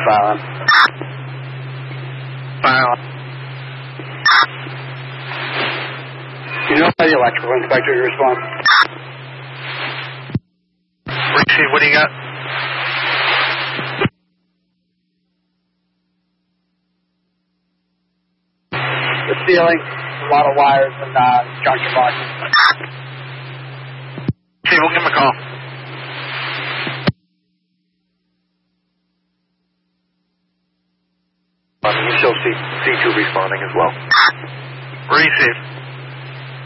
fire on. Fire on. You know how the electrical inspector to respond? Receive, what do you got? The ceiling, a lot of wires and junction boxes. See, we'll give him a call. You still see C2 responding as well. Receive.